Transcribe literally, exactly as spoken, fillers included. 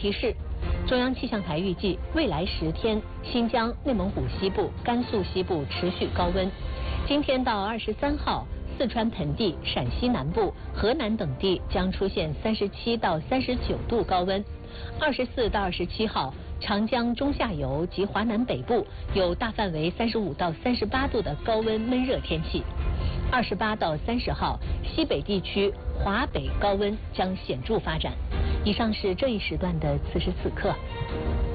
提示：中央气象台预计，未来十天，新疆、内蒙古西部、甘肃西部持续高温。今天到二十三号，四川盆地、陕西南部、河南等地将出现三十七到三十九度高温。二十四到二十七号，长江中下游及华南北部有大范围三十五到三十八度的高温闷热天气。二十八到三十号，西北地区华北高温将显著发展。以上是这一时段的此时此刻。